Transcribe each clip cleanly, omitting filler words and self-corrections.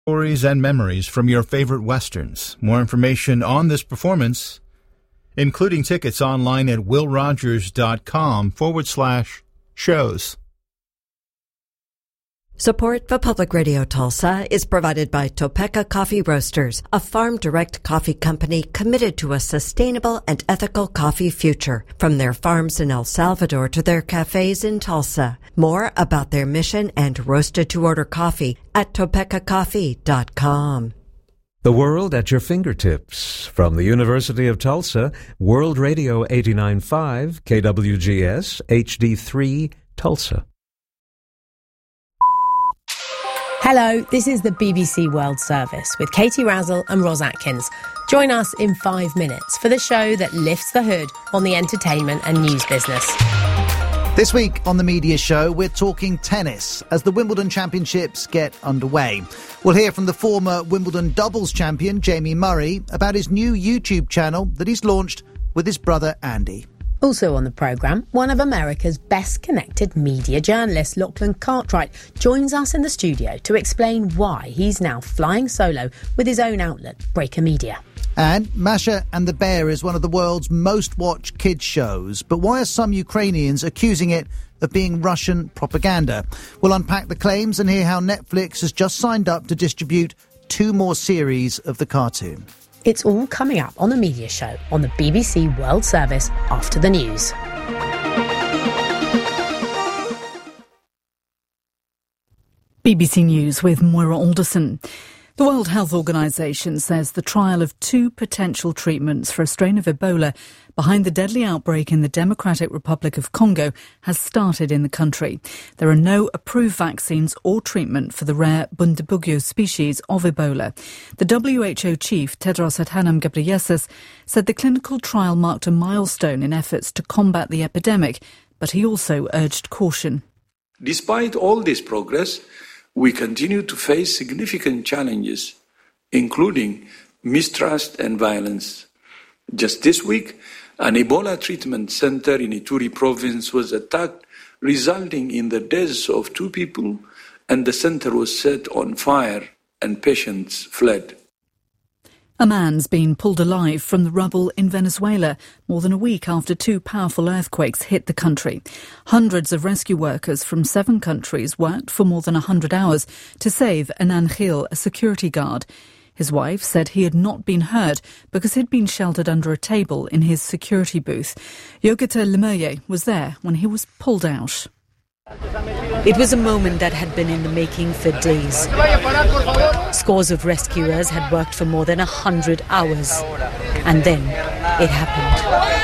Stories and memories from your favorite westerns. More information on this performance, including tickets, online at willrogers.com/shows. Support for Public Radio Tulsa is provided by Topeka Coffee Roasters, a farm-direct coffee company committed to a sustainable and ethical coffee future. From their farms in El Salvador to their cafes in Tulsa. More about their mission and roasted-to-order coffee at topekacoffee.com. The world at your fingertips. From the University of Tulsa, World Radio 89.5, KWGS, HD3, Tulsa. Hello, this is the BBC World Service with Katie Razzle and Ros Atkins. Join us in 5 minutes for the show that lifts the hood on the entertainment and news business. This week on the Media Show, we're talking tennis as the Wimbledon Championships get underway. We'll hear from the former Wimbledon doubles champion, Jamie Murray, about his new YouTube channel that he's launched with his brother, Andy. Also on the programme, one of America's best connected media journalists, Lachlan Cartwright, joins us in the studio to explain why he's now flying solo with his own outlet, Breaker Media. And Masha and the Bear is one of the world's most watched kids shows. But why are some Ukrainians accusing it of being Russian propaganda? We'll unpack the claims and hear how Netflix has just signed up to distribute 2 more series of the cartoon. It's all coming up on the Media Show on the BBC World Service after the news. BBC News with Moira Alderson. The World Health Organization says the trial of 2 potential treatments for a strain of Ebola behind the deadly outbreak in the Democratic Republic of Congo has started in the country. There are no approved vaccines or treatment for the rare Bundibugyo species of Ebola. The WHO chief, Tedros Adhanom Ghebreyesus, said the clinical trial marked a milestone in efforts to combat the epidemic, but he also urged caution. Despite all this progress, we continue to face significant challenges, including mistrust and violence. Just this week, an Ebola treatment center in Ituri province was attacked, resulting in the deaths of 2 people, and the center was set on fire and patients fled. A man's been pulled alive from the rubble in Venezuela more than a week after 2 powerful earthquakes hit the country. Hundreds of rescue workers from 7 countries worked for more than 100 hours to save Anan Gil, a security guard. His wife said he had not been hurt because he'd been sheltered under a table in his security booth. Yogita Lemerye was there when he was pulled out. It was a moment that had been in the making for days. Scores of rescuers had worked for more than 100 hours. And then it happened.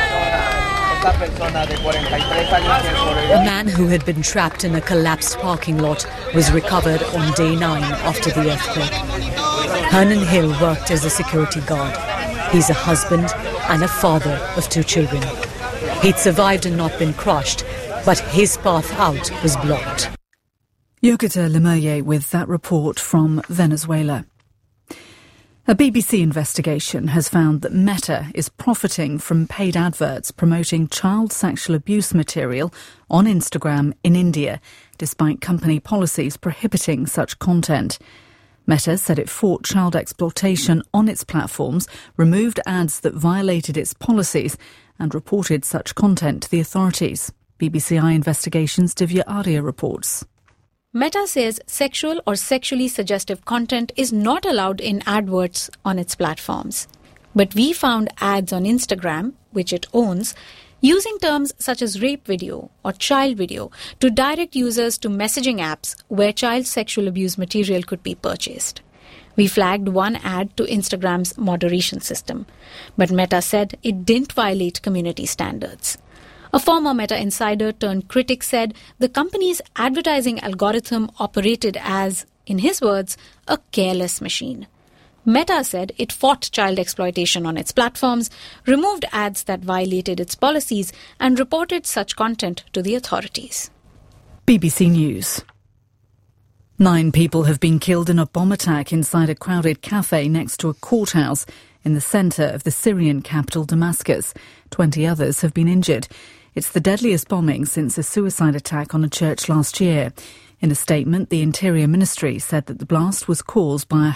A man who had been trapped in a collapsed parking lot was recovered on day 9 after the earthquake. Hernan Hill worked as a security guard. He's a husband and a father of 2 children. He'd survived and not been crushed, but his path out was blocked. Yogita Lemerye with that report from Venezuela. A BBC investigation has found that Meta is profiting from paid adverts promoting child sexual abuse material on Instagram in India, despite company policies prohibiting such content. Meta said it fought child exploitation on its platforms, removed ads that violated its policies, and reported such content to the authorities. BBC iInvestigation's Divya Arya reports. Meta says sexual or sexually suggestive content is not allowed in adverts on its platforms. But we found ads on Instagram, which it owns, using terms such as rape video or child video to direct users to messaging apps where child sexual abuse material could be purchased. We flagged one ad to Instagram's moderation system, but Meta said it didn't violate community standards. A former Meta insider turned critic said the company's advertising algorithm operated as, in his words, a careless machine. Meta said it fought child exploitation on its platforms, removed ads that violated its policies, and reported such content to the authorities. BBC News. 9 people have been killed in a bomb attack inside a crowded cafe next to a courthouse in the centre of the Syrian capital Damascus. 20 others have been injured. It's the deadliest bombing since a suicide attack on a church last year. In a statement, the Interior Ministry said that the blast was caused by a